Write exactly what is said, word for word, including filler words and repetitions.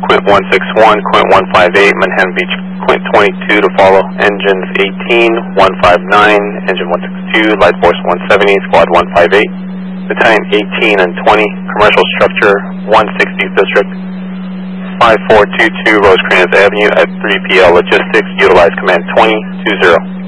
Quint one six one, Quint one five eight, Manhattan Beach, Quint twenty-two to follow. Engines eighteen, one five nine, Engine one sixty-two, Light Force one seventy, Squad one five eight. Battalion eighteen and twenty, Commercial Structure, one sixtieth District, five four two two Rosecrans Avenue at three P L Logistics, utilize Command twenty two zero.